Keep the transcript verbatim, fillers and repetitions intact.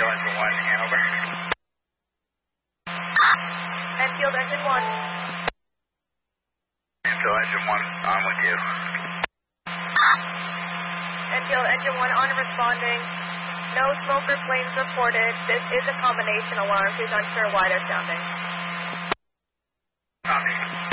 Enfield Engine one, Hanover. Enfield Engine one. Enfield Engine one, on with you. Enfield Engine one on responding. No smoke or flames reported. This is a combination alarm. Please unsure why they're sounding. Copy.